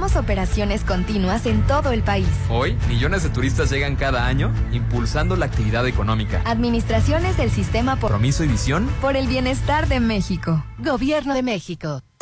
operaciones continuas en todo el país. Hoy, millones de turistas llegan cada año, impulsando la actividad económica. Administraciones del sistema Compromiso y visión por el bienestar de México. Gobierno de México.